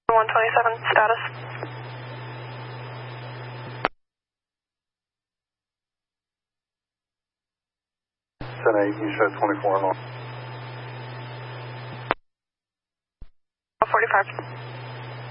127 status. 10-8, you show 24 and 45.